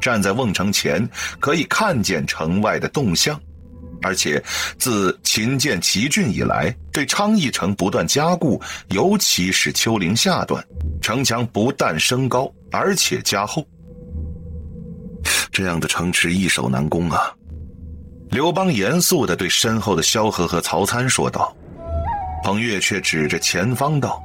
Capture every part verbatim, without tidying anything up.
站在瓮城前可以看见城外的动向，而且自秦建齐郡以来，对昌邑城不断加固，尤其是丘陵下段，城墙不但升高，而且加厚。这样的城池易守难攻啊！刘邦严肃地对身后的萧何和曹参说道。彭越却指着前方道：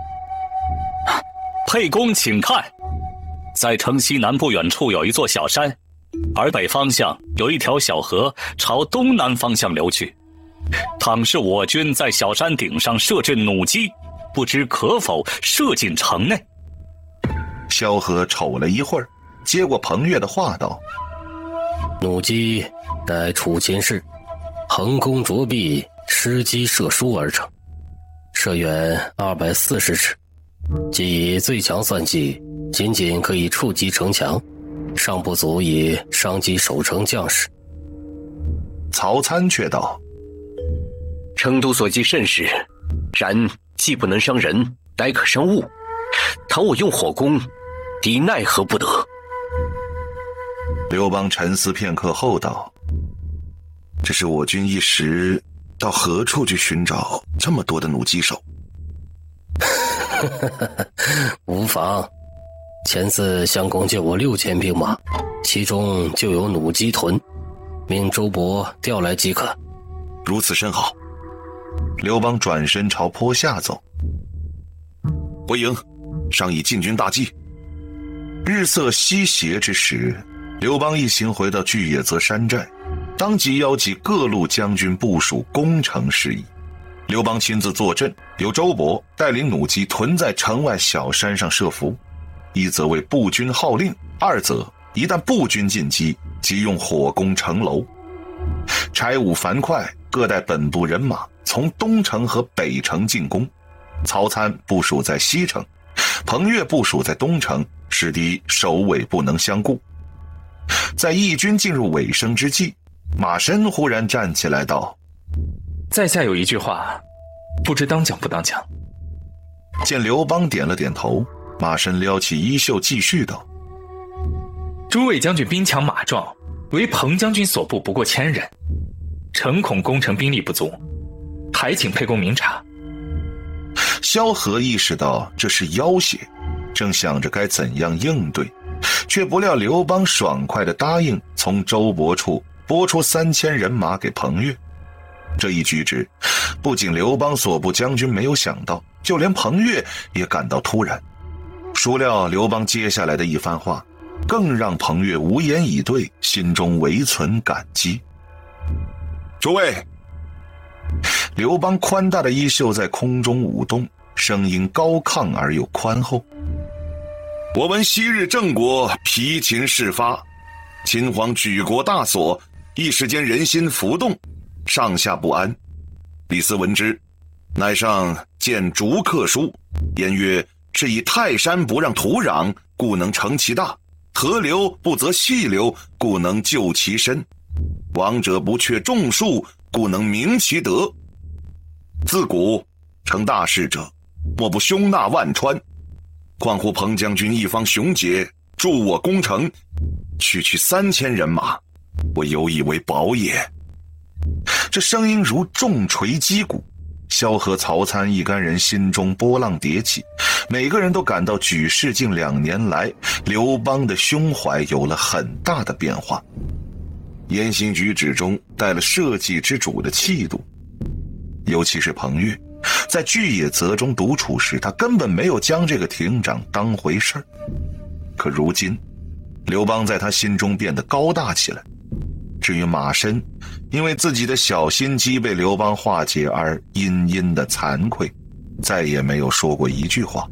沛公请看，在城西南不远处有一座小山，而北方向有一条小河朝东南方向流去。倘是我军在小山顶上设置弩机，不知可否射进城内？ 萧何瞅了一会儿，接过彭越的话道： 弩机乃楚秦式，横弓着壁，施机射书而成，射远二百四十尺，即以最强算计，仅仅可以触及城墙，尚不足以伤及守城将士。 曹参却道： 成都所计甚是，然既不能伤人，乃可伤物。倘我用火攻，敌奈何不得？ 刘邦沉思片刻后道：这是我军一时到何处去寻找这么多的弩机手？ 无妨，前次相公借我六千兵马，其中就有弩机屯，命周勃调来即可。 如此甚好。刘邦转身朝坡下走。回营，商议进军大计。日色西斜之时，刘邦一行回到巨野泽山寨，当即邀集各路将军部署攻城事宜。刘邦亲自坐镇，由周勃带领弩机屯在城外小山上设伏，一则为步军号令，二则一旦步军进击，即用火攻城楼。柴武、樊哙各带本部人马从东城和北城进攻，曹参部署在西城，彭越部署在东城，使敌首尾不能相顾。在义军进入尾声之际，马申忽然站起来道： 在下有一句话，不知当讲不当讲。 见刘邦点了点头，马申撩起衣袖继续道： 诸位将军兵强马壮，唯彭将军所部不过千人，诚恐攻城兵力不足，还请沛公明察。 萧何意识到这是要挟，正想着该怎样应对，却不料刘邦爽快地答应从周勃处拨出三千人马给彭越。这一举止不仅刘邦所部将军没有想到，就连彭越也感到突然。孰料刘邦接下来的一番话更让彭越无言以对，心中唯存感激。诸位，刘邦宽大的衣袖在空中舞动，声音高亢而又宽厚。我闻昔日郑国疲秦事发，秦皇举国大所，一时间人心浮动，上下不安。李斯闻之，乃上见逐客书，言曰：是以泰山不让土壤，故能成其大；河流不择细流，故能就其深；王者不却众数，故能明其德。自古成大事者，莫不胸纳万川。况乎彭将军一方雄杰，助我攻城，区区三千人马，我有以为宝也。这声音如重锤击鼓，萧何、曹参一干人心中波浪迭起，每个人都感到举事近两年来，刘邦的胸怀有了很大的变化，言行举止中带了社稷之主的气度。尤其是彭越，在巨野泽中独处时，他根本没有将这个亭长当回事儿。可如今，刘邦在他心中变得高大起来。至于马申，因为自己的小心机被刘邦化解而阴阴的惭愧，再也没有说过一句话。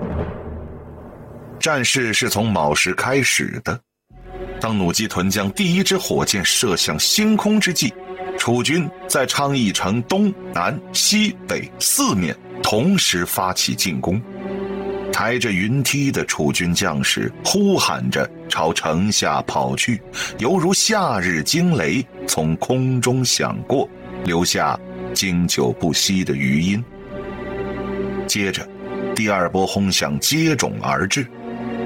战事是从卯时开始的，当弩机屯将第一支火箭射向星空之际，楚军在昌邑城东南西北四面同时发起进攻。抬着云梯的楚军将士呼喊着朝城下跑去，犹如夏日惊雷从空中响过，留下经久不息的余音。接着第二波轰响接踵而至，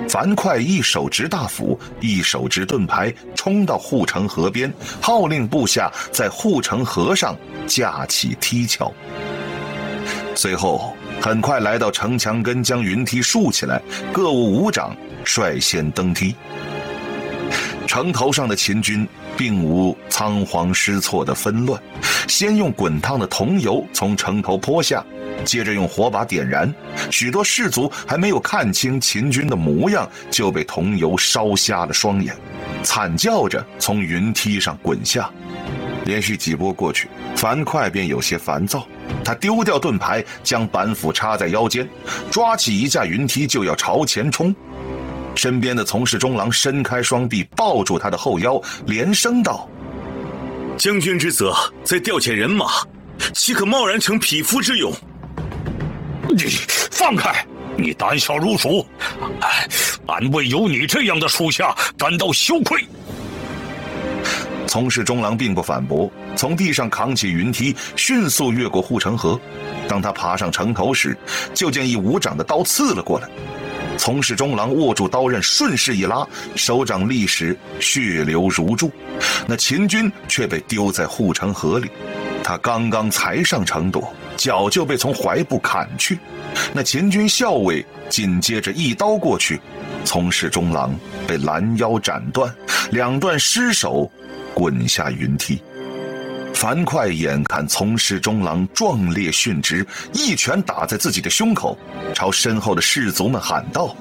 樊哙一手执大斧，一手执盾牌，冲到护城河边，号令部下在护城河上架起梯桥。随后很快来到城墙根，将云梯竖起来，各务武长率先登梯。城头上的秦军并无仓皇失措的纷乱，先用滚烫的桐油从城头泼下，接着用火把点燃，许多士卒还没有看清秦军的模样，就被桐油烧瞎了双眼，惨叫着从云梯上滚下。连续几波过去，樊哙便有些烦躁，他丢掉盾牌，将板斧插在腰间，抓起一架云梯就要朝前冲。身边的从事中郎伸开双臂抱住他的后腰，连声道： 将军之责在调遣人马，岂可贸然成匹夫之勇？ 你放开！你胆小如鼠，俺为有你这样的属下感到羞愧。 从事中郎并不反驳，从地上扛起云梯，迅速越过护城河。当他爬上城头时，就见一武长的刀刺了过来。从事中郎握住刀刃，顺势一拉，手掌立时血流如注。那秦军却被丢在护城河里，他刚刚才上城垛，脚就被从怀部砍去。那秦军校尉紧接着一刀过去，从事中郎被拦腰斩断，两段尸首滚下云梯。樊哙眼看从事中郎壮烈殉职，一拳打在自己的胸口，朝身后的士卒们喊道：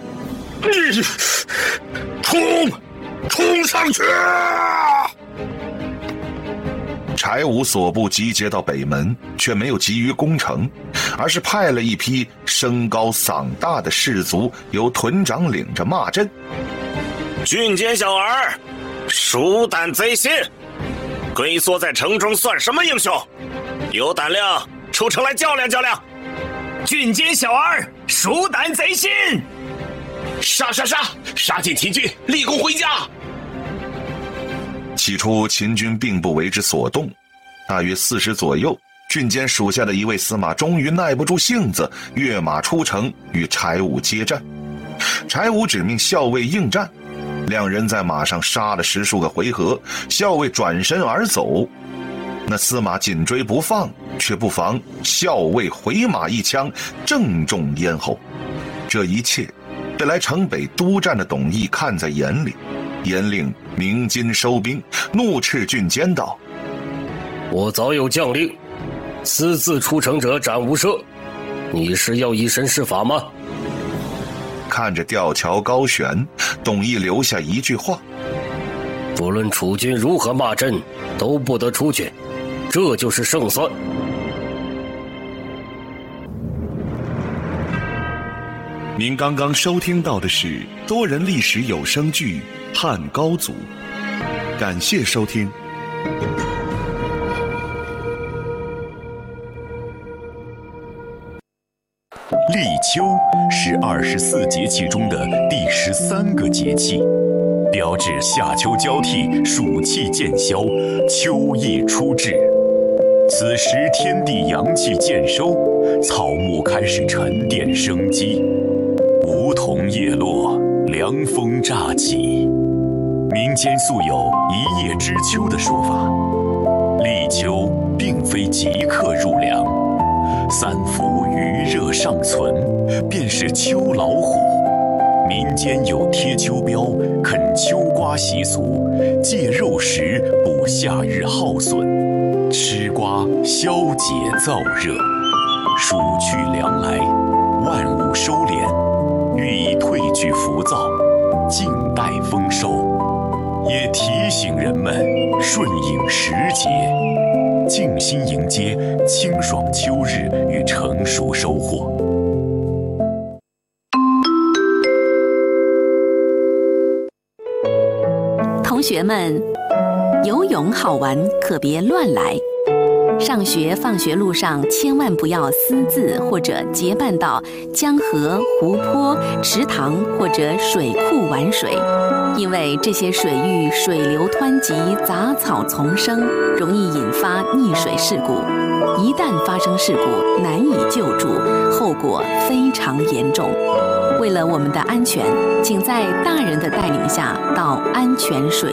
冲冲上去！ 柴武所部集结到北门，却没有急于攻城，而是派了一批声高嗓大的士卒，由屯长领着骂阵： 郡监小儿，鼠胆贼心，龟缩在城中算什么英雄？有胆量出城来较量较量！ 郡监小儿，鼠胆贼心！ 杀杀杀！杀进秦军，立功回家！ 起初秦军并不为之所动，大约四时左右，郡监属下的一位司马终于耐不住性子，跃马出城与柴武接战。柴武指命校尉应战，两人在马上杀了十数个回合，校尉转身而走。那司马紧追不放，却不防校尉回马一枪，正中咽喉。这一切被来城北督战的董翳看在眼里，严令鸣金收兵，怒斥郡监道： 我早有将令，私自出城者斩无赦，你是要以身试法吗？ 看着吊桥高悬，董翳留下一句话： 不论楚军如何骂阵，都不得出去，这就是胜算。 您刚刚收听到的是多人历史有声剧《汉高祖》，感谢收听。 立秋是二十四节气中的第十三个节气，标志夏秋交替，暑气渐消，秋意初至。此时天地阳气渐收，草木开始沉淀生机，梧桐叶落，凉风乍起。民间素有一叶知秋的说法，立秋并非即刻入凉，三伏余热尚存，便是秋老虎。民间有贴秋膘、啃秋瓜习俗，借肉食补夏日耗损，吃瓜消解燥热。暑去凉来，万物收敛，寓意退去浮躁，静待丰收，也提醒人们顺应时节，静心迎接清爽秋日与成熟收获。 同学们，游泳好玩，可别乱来。上学放学路上千万不要私自或者结伴到江河、湖泊、池塘或者水库玩水，因为这些水域水流湍急，杂草丛生，容易引发溺水事故。一旦发生事故，难以救助，后果非常严重。 为了我们的安全，请在大人的带领下到安全水